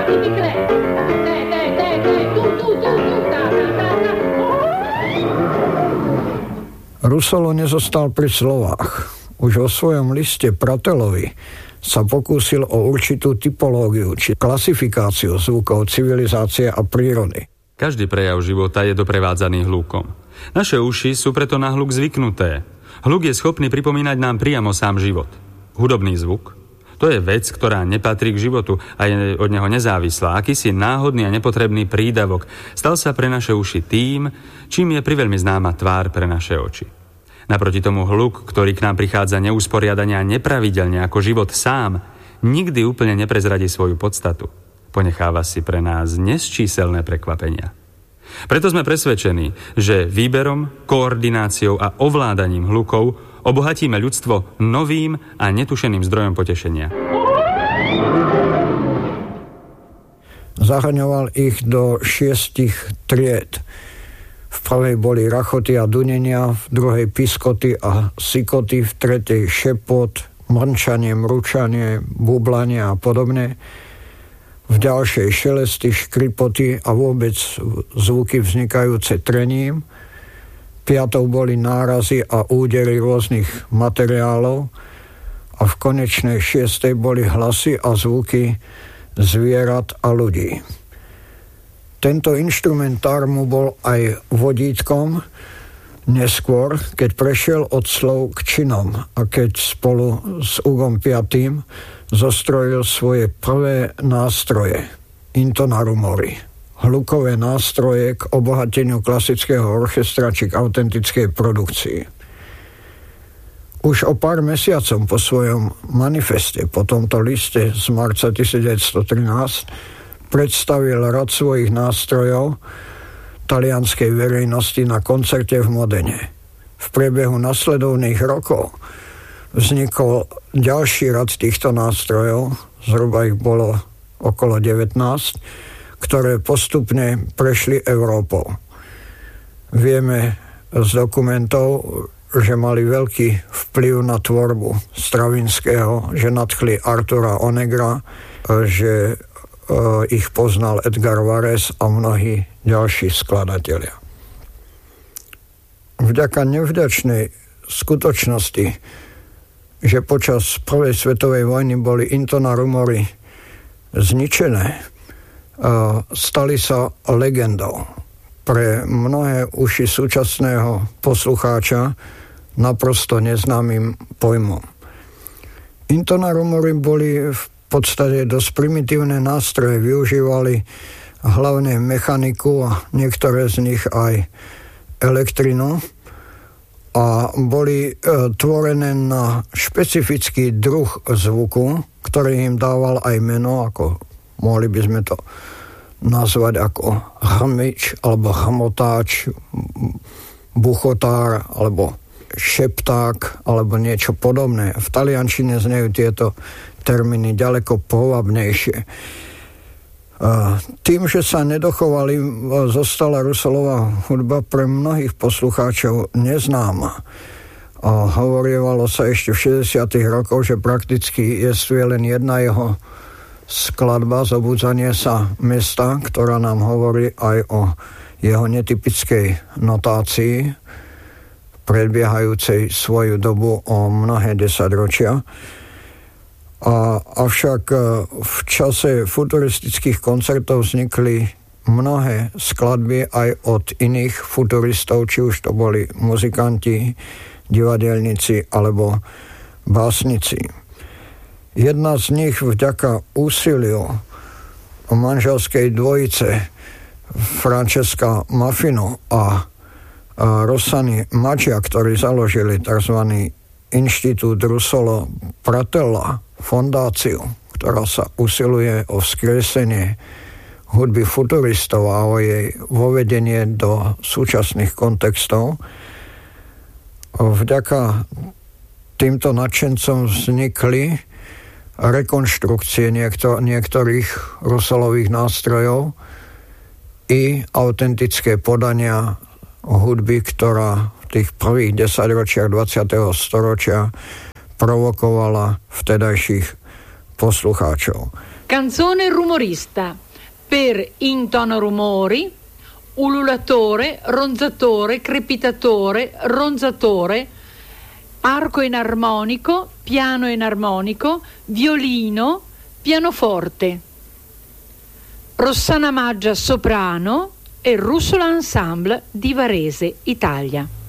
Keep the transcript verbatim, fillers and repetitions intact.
Rusolo nezostal pri slovách. Už vo svojom liste Pratelovi sa pokúsil o určitú typológiu či klasifikáciu zvukov civilizácie a prírody. Každý prejav života je doprevádzaný hlukom. Naše uši sú preto na hluk zvyknuté. Hluk je schopný pripomínať nám priamo sám život. Hudobný zvuk, to je vec, ktorá nepatrí k životu a je od neho nezávislá. Akýsi náhodný a nepotrebný prídavok stal sa pre naše uši tým, čím je priveľmi známa tvár pre naše oči. Naproti tomu hluk, ktorý k nám prichádza neusporiadane a nepravidelne ako život sám, nikdy úplne neprezradí svoju podstatu. Ponecháva si pre nás nesčíselné prekvapenia. Preto sme presvedčení, že výberom, koordináciou a ovládaním hlukov obohatíme ľudstvo novým a netušeným zdrojom potešenia. Zahrňoval ich do šiestich tried. V prvej boli rachoty a dunenia, v druhej piskoty a sikoty, v tretej šepot, mrnčanie, mručanie, bublanie a podobne. V ďalšej šelesty, škripoty a vôbec zvuky vznikajúce trením. Piatou boli nárazy a údery rôznych materiálov a v konečnej šiestej boli hlasy a zvuky zvierat a ľudí. Tento inštrumentár mu bol aj vodítkom neskôr, keď prešiel od slov k činom a keď spolu s Ugom piatým zostrojil svoje prvé nástroje, intonarumory, hlukové nástroje k obohateniu klasického orchestra či k autentickej produkcii. Už o pár mesiacom po svojom manifeste, po tomto liste z marca devätnásťstotrinásť, predstavil rad svojich nástrojov talianskej verejnosti na koncerte v Modene. V priebehu nasledovných rokov vznikol ďalší rad týchto nástrojov, zhruba ich bolo okolo devätnásť, ktoré postupne prešli Európou. Vieme z dokumentov, že mali veľký vplyv na tvorbu Stravinského, že nadchli Artura Onegra, že ich poznal Edgar Varese a mnohí ďalší skladatelia. Vďaka nevďačnej skutočnosti, že počas prvej svetovej vojny boli intonarumory zničené, stali sa legendou. Pre mnohé uši súčasného poslucháča naprosto neznámym pojmom. Intonarumory boli v V podstate dosť primitívne nástroje, využívali hlavne mechaniku a niektoré z nich aj elektrinu a boli e, tvorené na špecifický druh zvuku, ktorý im dával aj meno, ako mohli by sme to nazvať ako hrmič alebo hmotáč, buchotár alebo šepták alebo niečo podobné. V taliančine znejú tieto termíny ďaleko povabnejšie. Tým, že sa nedochovali, zostala Rusolová hudba pre mnohých poslucháčov neznáma. A hovorievalo sa ešte v šesťdesiatych rokoch, že prakticky jestvuje len jedna jeho skladba Zobudzanie sa mesta, ktorá nám hovorí aj o jeho netypickej notácii, predbiehajúcej svoju dobu o mnohé desaťročia. A, avšak v čase futuristických koncertov vznikli mnohé skladby aj od iných futuristov, či už to boli muzikanti, divadelníci alebo básnici. Jedna z nich vďaka úsiliu manželskej dvojice Francesca Maffino a Rossani Maccia, ktorí založili tzv. Inštitút Russolo Pratella, fondáciu, ktorá sa usiluje o vzkriesenie hudby futuristov a o jej vovedenie do súčasných kontextov. Vďaka týmto nadšencom vznikli rekonštrukcie niektor- niektorých Russolových nástrojov i autentické podania hudby, ktorá v tých prvých desaťročiach dvadsiateho storočia provokovala vtedajších poslucháčov. Canzone rumorista per intono rumori, ululatore, ronzatore, crepitatore, ronzatore, arco enarmonico, piano enarmonico, violino, pianoforte. Rossana Maggia soprano e Russola Ensemble di Varese, Italia.